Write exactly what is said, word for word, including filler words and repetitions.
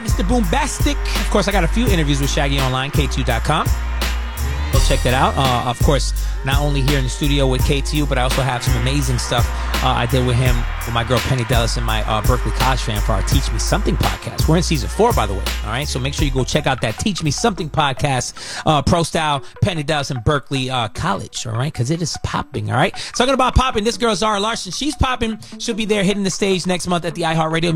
Mister Boombastic. Of course, I got a few interviews with Shaggy online, K T U dot com. Go check that out. Uh, of course, not only here in the studio with K T U, but I also have some amazing stuff uh, I did with him, with my girl Penny Dellis and my uh, Berkeley College fan for our Teach Me Something podcast. We're in season four, by the way. All right, so make sure you go check out that Teach Me Something podcast, uh, Pro Style, Penny Dellis, and Berkeley uh, College. All right, because it is popping. All right, talking about popping. This girl Zara Larson, she's popping. She'll be there hitting the stage next month at the iHeartRadio